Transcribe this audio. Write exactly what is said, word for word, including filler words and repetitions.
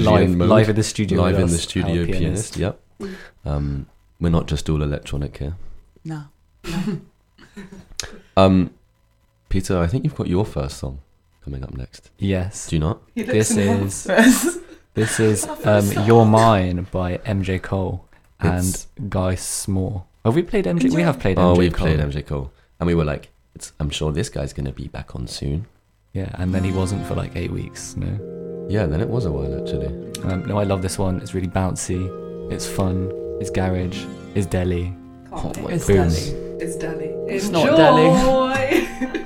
live, mode. live in the studio. Live with in us, the studio our pianist. Yep. Um, we're not just all electronic here. No. Um, Peter, I think you've got your first song coming up next. Yes. Do you not? This is this is um, "You're Mine" by M J Cole and It's- Guy Small. Have we played M J? M J We have played Oh, M J we've Cole. played M J Cole, and we were like, it's, I'm sure this guy's going to be back on soon. Yeah, and then he wasn't for like eight weeks. No. Yeah, then it was a while actually. Um, no, I love this one. It's really bouncy. It's fun. It's garage. It's deli. Oh my it's Boom. Delhi. It's Delhi. It's Enjoy. not Delhi.